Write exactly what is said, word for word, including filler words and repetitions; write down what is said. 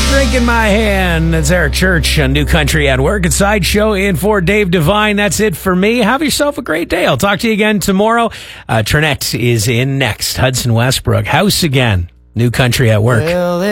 Drink in my hand. That's Eric Church on New Country at Work. It's Sideshow in for Dave Devine. That's it for me. Have yourself a great day. I'll talk to you again tomorrow. Uh, Trinette is in next. Hudson Westbrook. House again. New Country at Work. Well,